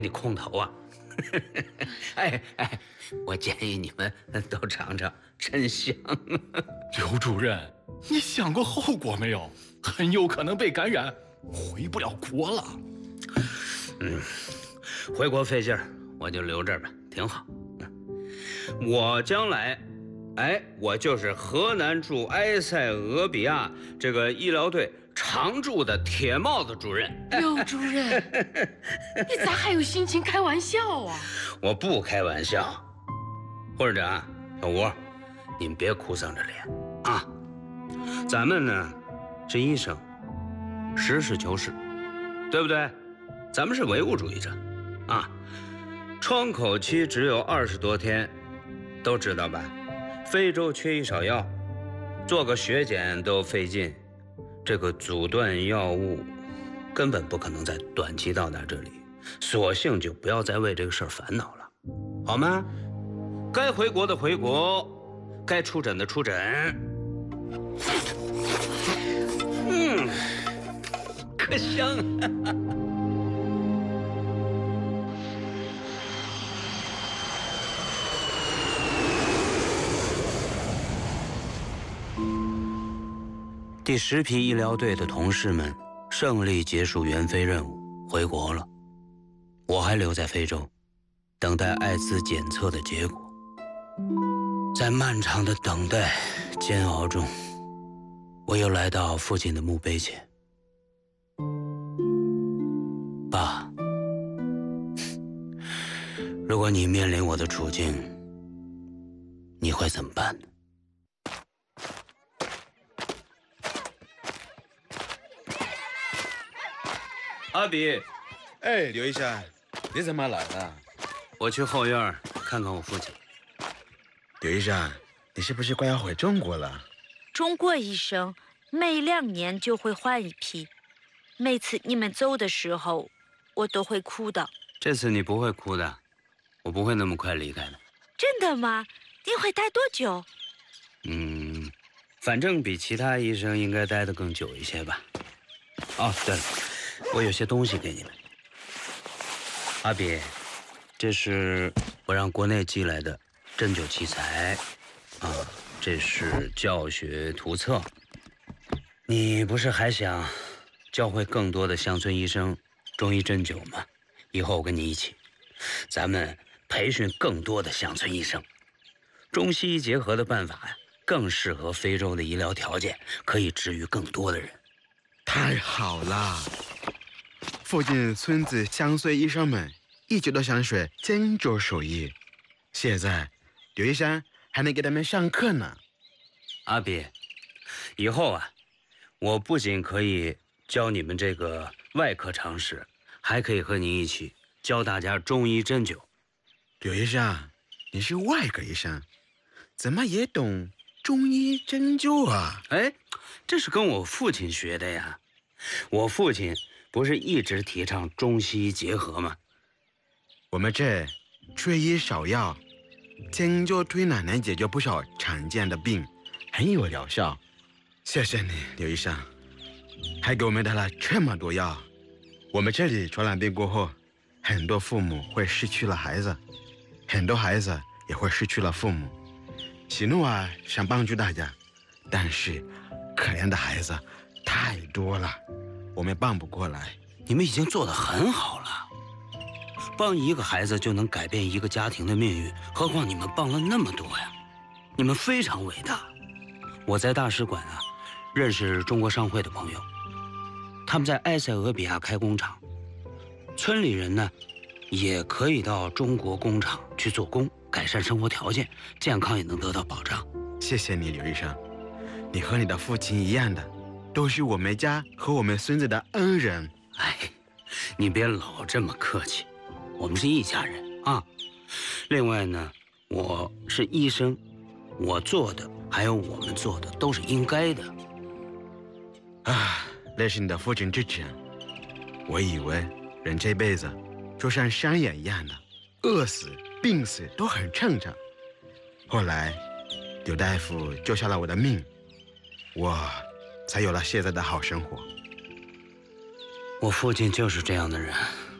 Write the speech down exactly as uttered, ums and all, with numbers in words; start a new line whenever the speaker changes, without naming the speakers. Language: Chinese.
你空投啊？哎哎，我建议你们都尝尝，真香。
刘主任，你想过后果没有？很有可能被感染，回不了国了。
嗯，回国费劲儿，我就留这儿吧，挺好。我将来，哎，我就是河南驻埃塞俄比亚这个医疗队常驻的铁帽子主任。
刘主任，你咋还有心情开玩笑啊？
我不开玩笑。或者啊，小吴，你们别哭丧着脸啊。咱们呢是医生，实事求是，对不对？咱们是唯物主义者啊。窗口期只有二十多天，都知道吧？非洲缺医少药，做个血检都费劲，这个阻断药物根本不可能在短期到达这里，索性就不要再为这个事儿烦恼了，好吗？该回国的回国，该出诊的出诊。嗯，可香啊！第十批医疗队的同事们胜利结束援非任务，回国了。我还留在非洲，等待艾滋检测的结果。在漫长的等待煎熬中，我又来到父亲的墓碑前。爸，如果你面临我的处境，你会怎么办呢？阿比，
哎，刘医生，你怎么来了？
我去后院看看我父亲。
刘医生，你是不是快要回中国了？
中国医生每两年就会换一批，每次你们走的时候，我都会哭的。
这次你不会哭的，我不会那么快离开的。
真的吗？你会待多久？
嗯，反正比其他医生应该待得更久一些吧。哦，对了，我有些东西给你们。阿比，这是我让国内寄来的针灸器材，啊，这是教学图册。你不是还想教会更多的乡村医生中医针灸吗？以后我跟你一起，咱们培训更多的乡村医生。中西医结合的办法呀，更适合非洲的医疗条件，可以治愈更多的人。
太好了！附近村子乡村医生们一直都想学针灸手艺，现在刘医生还能给他们上课呢。
阿比，以后啊，我不仅可以教你们这个外科常识，还可以和你一起教大家中医针灸。
刘医生，你是外科医生，怎么也懂中医针灸啊？
哎，这是跟我父亲学的呀。我父亲不是一直提倡中西医结合吗？
我们这缺医少药，针灸推拿能解决不少常见的病，很有疗效。谢谢你，刘医生，还给我们带了这么多药。我们这里传染病过后，很多父母会失去了孩子，很多孩子也会失去了父母。喜怒啊，想帮助大家，但是可怜的孩子太多了，我们帮不过来。
你们已经做得很好了，帮一个孩子就能改变一个家庭的命运，何况你们帮了那么多呀，你们非常伟大。我在大使馆啊，认识中国商会的朋友，他们在埃塞俄比亚开工厂，村里人呢，也可以到中国工厂去做工，改善生活条件，健康也能得到保障。
谢谢你，刘医生，你和你的父亲一样的，都是我们家和我们孙子的恩人。
哎，你别老这么客气，我们是一家人啊。另外呢，我是医生，我做的还有我们做的都是应该的。
啊，那是你的父亲之前，我以为人这辈子就像山野一样的，饿死、病死都很正常。后来，刘大夫救下了我的命，我才有了现在的好生活。
我父亲就是这样的人。